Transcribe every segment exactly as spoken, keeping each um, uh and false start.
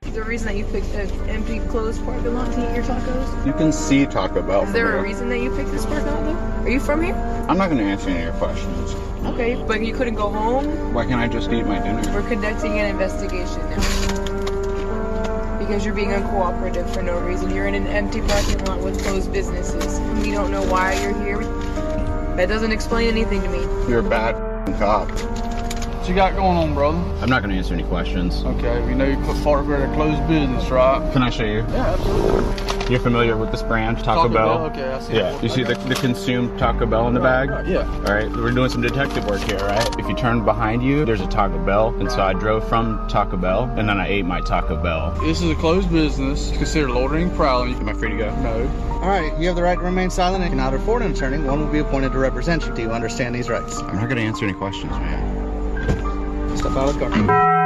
Is there a reason that you picked an empty, closed parking lot to eat your tacos? You can see Taco Bell. Is there a reason that you picked this parking lot, though? Are you from here? I'm not going to answer any of your questions. Okay, but you couldn't go home? Why can't I just eat my dinner? We're conducting an investigation now. Because you're being uncooperative for no reason. You're in an empty parking lot with closed businesses. We don't know why you're here. That doesn't explain anything to me. You're a bad cop. What you got going on, brother? I'm not going to answer any questions. Okay, we know you put Fort Worth at a closed business, right? Can I show you? Yeah, absolutely. You're familiar with this brand, Taco, Taco Bell? Bell? Okay, I see. Yeah, you see okay. the, the consumed Taco Bell in the right, bag? Right, yeah. All right, we're doing some detective work here, right? If you turn behind you, there's a Taco Bell. And so I drove from Taco Bell, and then I ate my Taco Bell. This is a closed business. It's considered loitering and prowling. Am I free to go? No. All right, you have the right to remain silent and cannot afford an attorney. One will be appointed to represent you. Do you understand these rights? I'm not going to answer any questions, man. Step out of the car.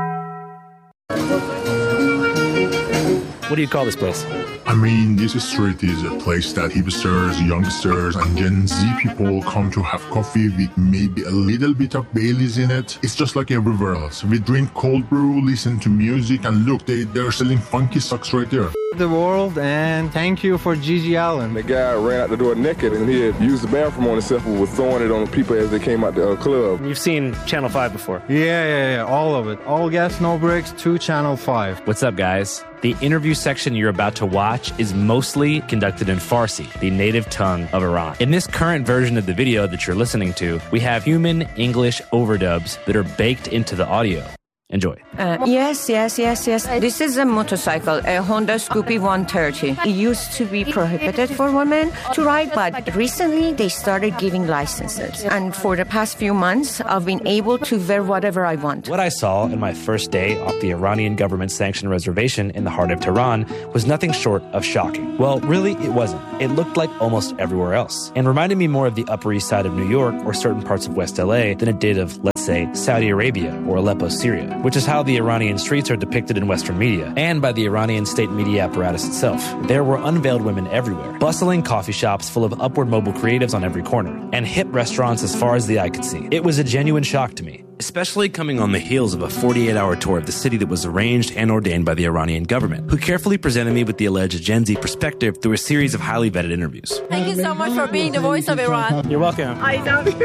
What do you call this place? I mean, this street is a place that hipsters, youngsters, and Gen Z people come to have coffee with maybe a little bit of Baileys in it. It's just like everywhere else. We drink cold brew, listen to music, and look, they, they're selling funky socks right there. The world, and thank you for Gigi Allen. The guy ran out the door naked, and he had used the bathroom on himself and was throwing it on the people as they came out the uh, club. You've seen Channel five before. Yeah, yeah, yeah, all of it. All gas, no bricks, to Channel five. What's up, guys? The interview section you're about to watch is mostly conducted in Farsi, the native tongue of Iran. In this current version of the video that you're listening to, we have human English overdubs that are baked into the audio. Enjoy. Uh, yes, yes, yes, yes. This is a motorcycle, a Honda Scoopy one thirty. It used to be prohibited for women to ride, but recently they started giving licenses. And for the past few months, I've been able to wear whatever I want. What I saw in my first day off the Iranian government-sanctioned reservation in the heart of Tehran was nothing short of shocking. Well, really, it wasn't. It looked like almost everywhere else, and reminded me more of the Upper East Side of New York or certain parts of West L A than it did of, let's say, Saudi Arabia or Aleppo, Syria, which is how the Iranian streets are depicted in Western media, and by the Iranian state media apparatus itself. There were unveiled women everywhere, bustling coffee shops full of upward mobile creatives on every corner, and hip restaurants as far as the eye could see. It was a genuine shock to me, especially coming on the heels of a forty-eight hour tour of the city that was arranged and ordained by the Iranian government, who carefully presented me with the alleged Gen Z perspective through a series of highly vetted interviews. Thank you so much for being the voice of Iran. You're welcome. I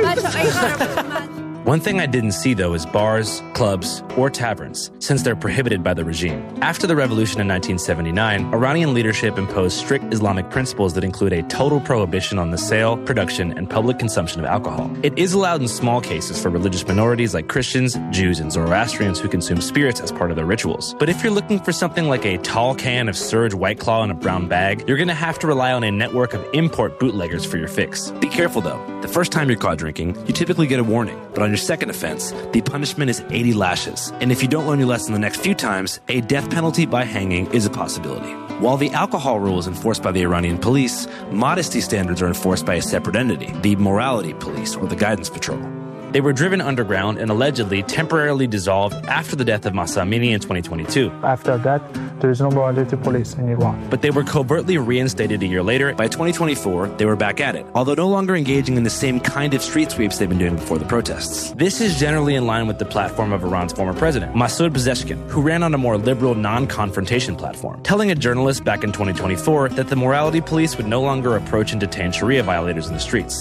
know. One thing I didn't see, though, is bars, clubs, or taverns, since they're prohibited by the regime. After the revolution in nineteen seventy-nine, Iranian leadership imposed strict Islamic principles that include a total prohibition on the sale, production, and public consumption of alcohol. It is allowed in small cases for religious minorities like Christians, Jews, and Zoroastrians who consume spirits as part of their rituals. But if you're looking for something like a tall can of Surge White Claw in a brown bag, you're going to have to rely on a network of import bootleggers for your fix. Be careful, though. The first time you're caught drinking, you typically get a warning, but on your second offense, the punishment is eighty lashes. And if you don't learn your lesson the next few times, a death penalty by hanging is a possibility. While the alcohol rule is enforced by the Iranian police, modesty standards are enforced by a separate entity, the Morality Police, or the Guidance Patrol. They were driven underground and allegedly temporarily dissolved after the death of Mahsa Amini in twenty twenty-two. After that, there is no morality police in Iran. But they were covertly reinstated a year later. By twenty twenty-four, they were back at it, although no longer engaging in the same kind of street sweeps they've been doing before the protests. This is generally in line with the platform of Iran's former president, Masoud Pezeshkian, who ran on a more liberal non-confrontation platform, telling a journalist back in twenty twenty-four that the morality police would no longer approach and detain Sharia violators in the streets.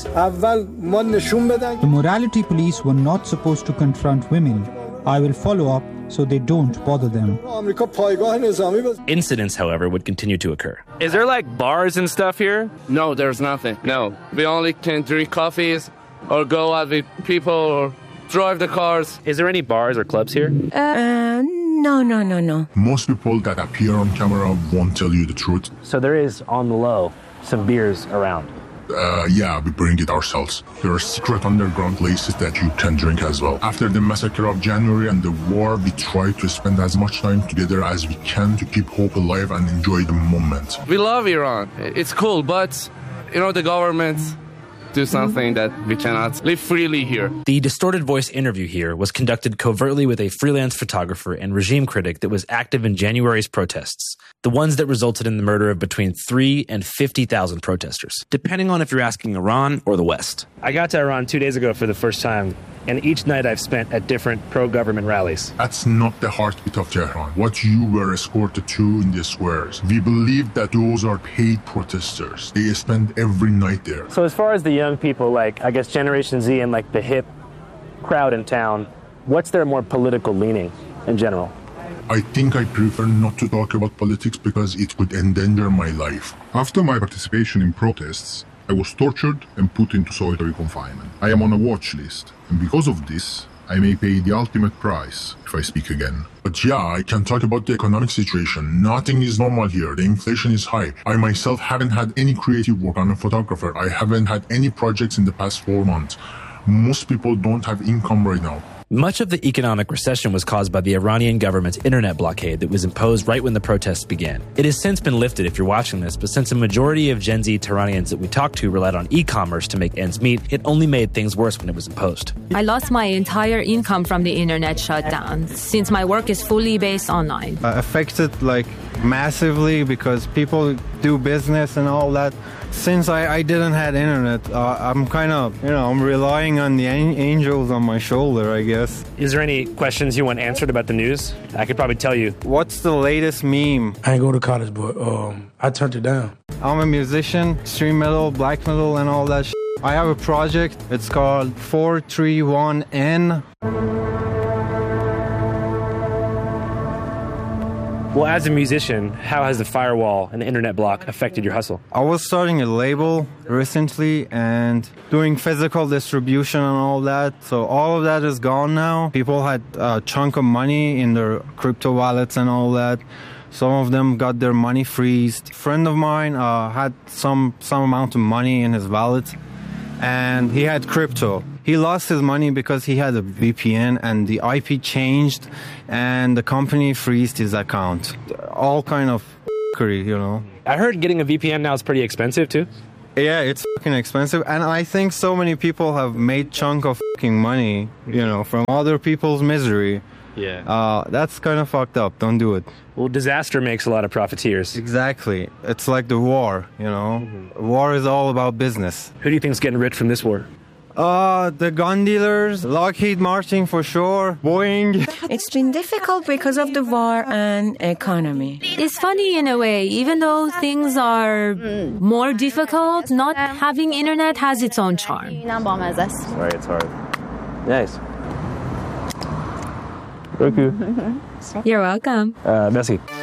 The morality police were not supposed to confront women. I will follow up so they don't bother them. Incidents, however, would continue to occur. Is there like bars and stuff here? No, there's nothing. No. We only can drink coffees or go out with people or drive the cars. Is there any bars or clubs here? Uh, no, no, no, no. Most people that appear on camera won't tell you the truth. So there is, on the low, some beers around. Uh, yeah, we bring it ourselves. There are secret underground places that you can drink as well. After the massacre of January and the war, we try to spend as much time together as we can to keep hope alive and enjoy the moment. We love Iran. It's cool, but, you know, the government do something that we cannot live freely here. The Distorted Voice interview here was conducted covertly with a freelance photographer and regime critic that was active in January's protests, the ones that resulted in the murder of between three and fifty thousand protesters, depending on if you're asking Iran or the West. I got to Iran two days ago for the first time, and each night I've spent at different pro-government rallies. That's not the heartbeat of Tehran. What you were escorted to in the squares. We believe that those are paid protesters. They spend every night there. So as far as the young people, like, I guess Generation Z and like the hip crowd in town, what's their more political leaning in general? I think I prefer not to talk about politics because it would endanger my life. After my participation in protests, I was tortured and put into solitary confinement. I am on a watch list, and because of this, I may pay the ultimate price if I speak again. But yeah, I can talk about the economic situation. Nothing is normal here. The inflation is high. I myself haven't had any creative work. I'm a photographer. I haven't had any projects in the past four months. Most people don't have income right now. Much of the economic recession was caused by the Iranian government's internet blockade that was imposed right when the protests began. It has since been lifted if you're watching this, but since a majority of Gen Z Tehranians that we talked to relied on e-commerce to make ends meet, it only made things worse when it was imposed. I lost my entire income from the internet shutdown, since my work is fully based online. Uh, affected like massively because people do business and all that. Since I, I didn't have internet, uh, I'm kind of, you know, I'm relying on the an- angels on my shoulder, I guess. Is there any questions you want answered about the news? I could probably tell you. What's the latest meme? I ain't go to college, but um, I turned it down. I'm a musician, extreme metal, black metal, and all that shit. I have a project. It's called four three one N. Well, as a musician, how has the firewall and the internet block affected your hustle? I was starting a label recently and doing physical distribution and all that. So all of that is gone now. People had a chunk of money in their crypto wallets and all that. Some of them got their money freezed. A friend of mine uh, had some, some amount of money in his wallet, and he had crypto. He lost his money because he had a V P N and the I P changed and the company freezed his account. All kind of f***ery, you know. I heard getting a V P N now is pretty expensive too. Yeah, it's fucking expensive. And I think so many people have made chunk of fucking money, you know, from other people's misery. Yeah. Uh, that's kind of fucked up. Don't do it. Well, disaster makes a lot of profiteers. Exactly. It's like the war, you know. Mm-hmm. War is all about business. Who do you think's getting rich from this war? Uh, the gun dealers, Lockheed Martin for sure, Boeing. It's been difficult because of the war and economy. It's funny in a way, even though things are more difficult, not having internet has its own charm. Sorry, it's hard. Nice. Thank you. You're welcome. Uh, merci.